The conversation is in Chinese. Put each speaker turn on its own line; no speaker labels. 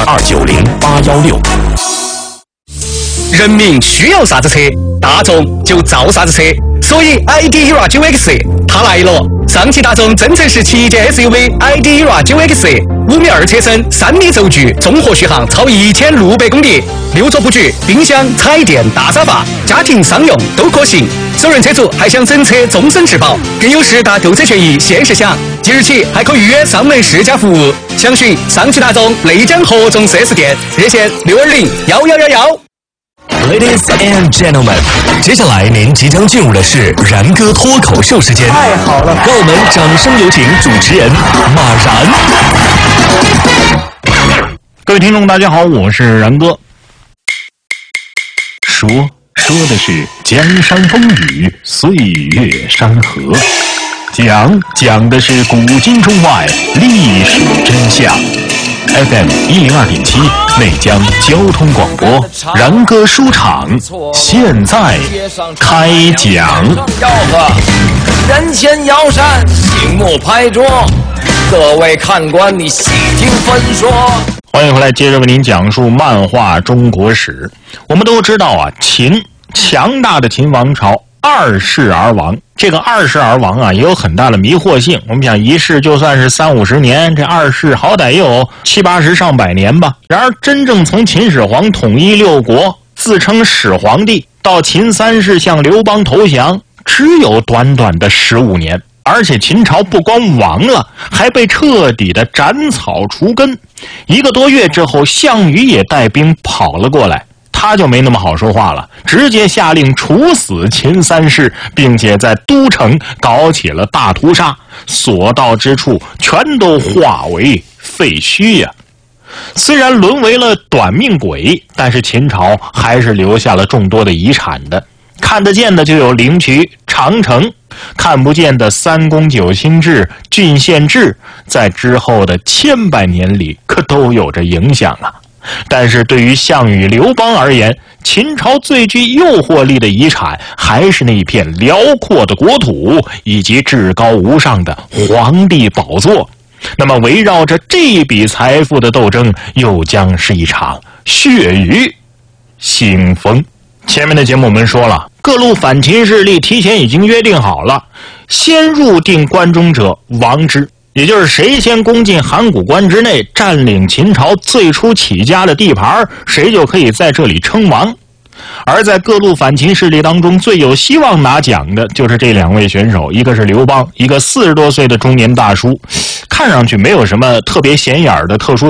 290-816。人民需要啥子车，大众就造啥子车，所以 ID ERA 9X 它来了。上汽大众增程式旗舰 SUV ID ERA 9X， 5米2车身，3米轴距，综合续航超1600公里，6座布局，冰箱、彩电、大沙发，家庭商用都可行。首任车主还享整车终身质保，更有10大购车权益限时享。即日起还可预约上门试驾服务，详询上汽大众内江合众 4S 店，热线620-1111。
Ladies and gentlemen， 接下来您即将进入的是然哥脱口秀时间。
太好了，
让我们掌声有请主持人马然。
各位听众大家好，我是然哥。说的是江山风雨，岁月山河；讲的是古今中外，历史真相。FM 102.7内江交通广播，然哥书场现在开讲。
吆喝，人前摇扇，醒目拍桌，各位看官，你细听分说。
欢迎回来，接着为您讲述漫画中国史。我们都知道啊，秦强大的秦王朝二世而亡。这个二世而亡啊，也有很大的迷惑性。我们想一世就算是30-50年，这二世好歹也有70-80上百年吧。然而真正从秦始皇统一6国，自称始皇帝，到秦3世向刘邦投降，只有短短的15年。而且秦朝不光亡了，还被彻底的斩草除根。1个多月之后，项羽也带兵跑了过来。他就没那么好说话了，直接下令处死秦3世，并且在都城搞起了大屠杀，所到之处全都化为废墟呀。虽然沦为了短命鬼，但是秦朝还是留下了众多的遗产的。看得见的就有灵渠、长城，看不见的3公9卿制、郡县制，在之后的千百年里可都有着影响啊。但是对于项羽、刘邦而言，秦朝最具诱惑力的遗产还是那一片辽阔的国土以及至高无上的皇帝宝座。那么围绕着这笔财富的斗争，又将是一场血雨腥风。前面的节目我们说了，各路反秦势力提前已经约定好了，先入定关中者亡之。也就是谁先攻进函谷关之内，占领秦朝最初起家的地盘，谁就可以在这里称王。而在各路反秦势力当中，最有希望拿奖的就是这2位选手，一个是刘邦，一个40多岁的中年大叔，看上去没有什么特别显眼的特殊